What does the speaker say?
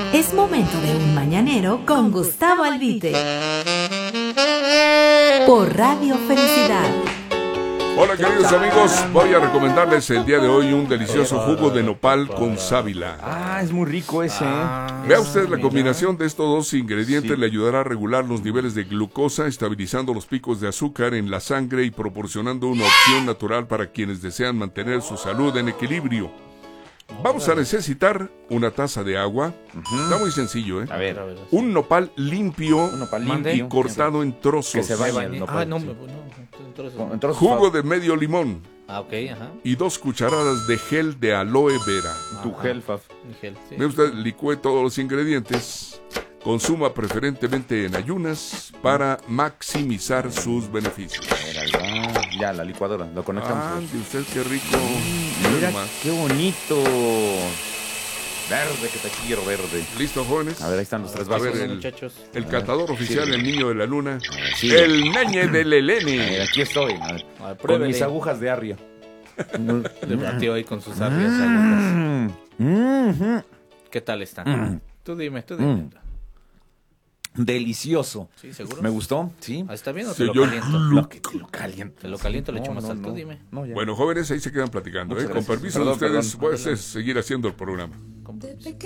Es momento de un mañanero con Gustavo Albite. Por Radio Felicidad. Hola queridos amigos, voy a recomendarles el día de hoy un delicioso jugo de nopal con sábila. Ah, es muy rico ese. Vea usted, la combinación de estos dos ingredientes le ayudará a regular los niveles de glucosa, estabilizando los picos de azúcar en la sangre y proporcionando una opción natural para quienes desean mantener su salud en equilibrio. Vamos a necesitar una taza de agua. Está muy sencillo, ¿eh? A ver, Un nopal limpio, y cortado en trozos. que se vaya el nopal. En trozos. Jugo de medio limón. Ok, ajá. Y 2 cucharadas de gel de aloe vera. Tu gel, Faf. Miguel, sí. Ve usted, licúe todos los ingredientes. Consuma preferentemente en ayunas para maximizar sus beneficios. Ahí va. Ya, la licuadora, lo conectamos. Ande usted, qué rico. Mira Más. qué bonito. Verde, que te quiero, verde. ¿Listo, jóvenes? A ver, ahí están los tres A ver, vasos. Muchachos. el catador oficial, sí. el niño de la luna, Sí. el Nañe del A ver, Elene. aquí estoy. A ver, A ver, con pruébele. mis agujas de arria. Le batió ahí con sus arrias agujas. ¿Qué tal está? Tú dime, Delicioso. Sí, seguro. ¿Me gustó? Sí. Ah, ¿está bien o Sí, te lo yo- caliento? Te lo caliento. Te lo caliento, le echo más sal. no. Tú dime. No, ya. Bueno, jóvenes, ahí se quedan platicando. Muchas Con gracias. permiso Perdón, de ustedes, perdón. voy a seguir haciendo el programa. ¿Cómo?